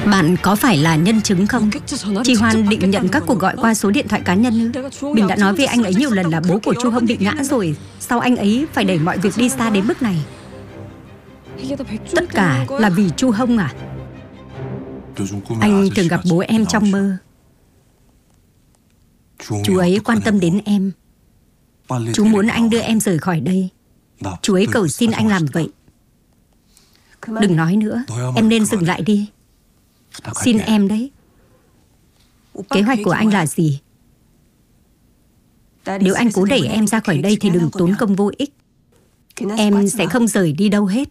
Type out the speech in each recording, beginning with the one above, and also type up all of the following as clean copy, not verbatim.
Bạn có phải là nhân chứng không? Chị Hoan định nhận các cuộc gọi qua số điện thoại cá nhân ư? Mình đã nói với anh ấy nhiều lần là bố của Chu Hông bị ngã rồi. Sao anh ấy phải đẩy mọi việc đi xa đến mức này? Tất cả là vì Chu Hông à? Anh thường gặp bố em trong mơ. Chú ấy quan tâm đến em. Chú muốn anh đưa em rời khỏi đây. Chú ấy cầu xin anh làm vậy. Đừng nói nữa, em nên dừng lại đi. Xin em đấy. Kế hoạch của anh là gì? Nếu anh cố đẩy em ra khỏi đây thì đừng tốn công vô ích. Em sẽ không rời đi đâu hết.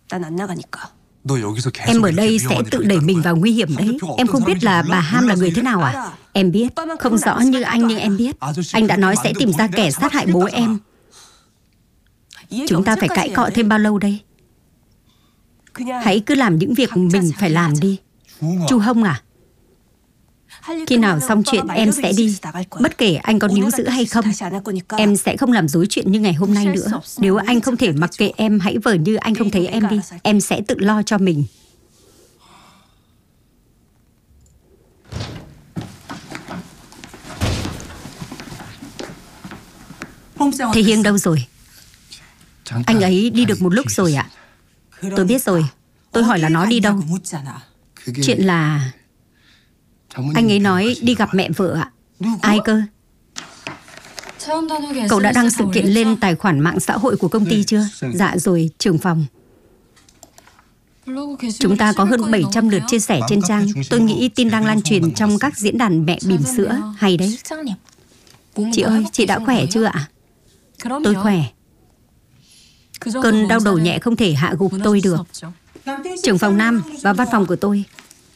Em ở đây sẽ tự đẩy mình vào nguy hiểm đấy. Em không biết là bà Ham là người thế nào à? Em biết, không rõ như anh nhưng em biết. Anh đã nói sẽ tìm ra kẻ sát hại bố em. Chúng ta phải cãi cọ thêm bao lâu đây? Hãy cứ làm những việc mình phải làm đi. Chu Hông à? Khi nào xong chuyện em sẽ đi. Bất kể anh có níu giữ hay không, em sẽ không làm dối chuyện như ngày hôm nay nữa. Nếu anh không thể mặc kệ em, hãy vờ như anh không thấy em đi. Em sẽ tự lo cho mình. Thế Hiên đâu rồi? Anh ấy đi được một lúc rồi ạ. Tôi biết rồi. Tôi hỏi là nó đi đâu. Chuyện là anh ấy nói đi gặp mẹ vợ ạ. Ai cơ? Cậu đã đăng sự kiện lên tài khoản mạng xã hội của công ty chưa? Dạ rồi, trưởng phòng. Chúng ta có hơn 700 lượt chia sẻ trên trang. Tôi nghĩ tin đang lan truyền trong các diễn đàn mẹ bỉm sữa. Hay đấy. Chị ơi, chị đã khỏe chưa ạ? Tôi khỏe. Cơn đau đầu nhẹ không thể hạ gục tôi được. Trưởng phòng Nam vào văn phòng của tôi.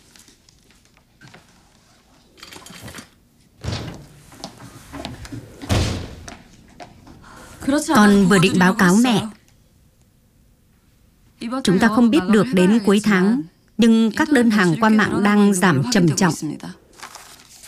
Con vừa định báo cáo mẹ. Chúng ta không biết được đến cuối tháng, nhưng các đơn hàng qua mạng đang giảm trầm trọng.